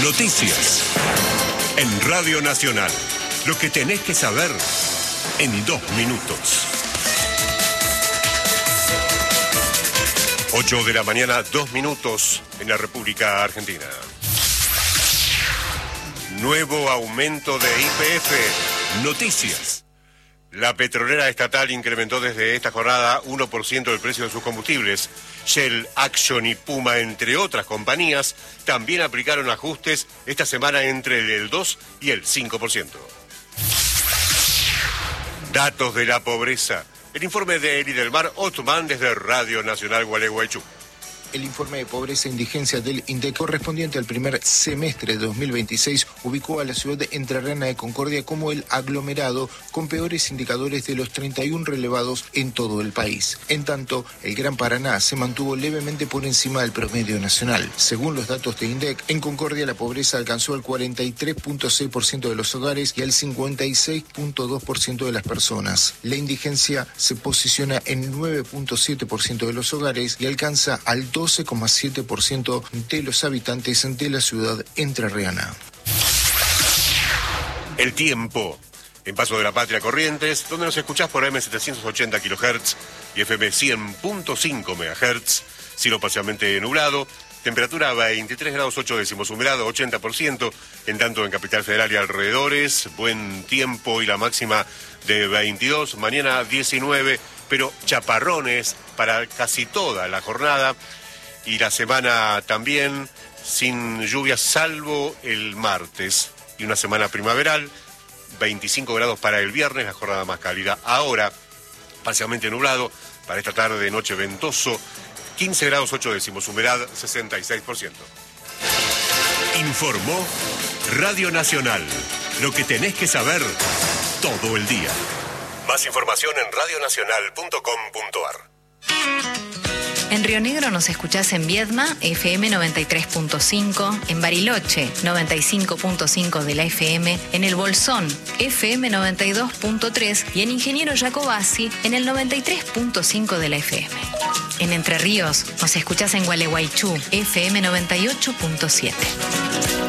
Noticias. En Radio Nacional. Lo que tenés que saber en 2 minutos. 8 de la mañana, 2 minutos en la República Argentina. Nuevo aumento de YPF. Noticias. La petrolera estatal incrementó desde esta jornada 1% el precio de sus combustibles. Shell, Action y Puma, entre otras compañías, también aplicaron ajustes esta semana entre el 2 y el 5%. Datos de la pobreza. El informe de Eli del Mar Otman desde Radio Nacional Gualeguaychú. El informe de pobreza e indigencia del INDEC correspondiente al primer semestre de 2026 ubicó a la ciudad entrerriana de Concordia como el aglomerado con peores indicadores de los 31 relevados en todo el país. En tanto, el Gran Paraná se mantuvo levemente por encima del promedio nacional. Según los datos de INDEC, en Concordia la pobreza alcanzó el 43.6% de los hogares y el 56.2% de las personas. La indigencia se posiciona en 9.7% de los hogares y alcanza al 12,7% de los habitantes de la ciudad entrerriana. El tiempo. En Paso de la Patria, Corrientes, donde nos escuchás por AM780 kHz y FM 100.5 MHz, cielo parcialmente nublado, temperatura 23 grados 8 décimos, humedad 80%, en tanto en Capital Federal y alrededores, buen tiempo y la máxima de 22, mañana 19, pero chaparrones para casi toda la jornada. Y la semana también sin lluvias, salvo el martes. Y una semana primaveral, 25 grados para el viernes, la jornada más cálida. Ahora, parcialmente nublado, para esta tarde, noche ventoso, 15 grados 8 décimos, humedad 66%. Informó Radio Nacional. Lo que tenés que saber todo el día. Más información en radionacional.com.ar. En Río Negro nos escuchás en Viedma, FM 93.5, en Bariloche, 95.5 de la FM, en El Bolsón, FM 92.3 y en Ingeniero Jacobasi, en el 93.5 de la FM. En Entre Ríos nos escuchás en Gualeguaychú, FM 98.7.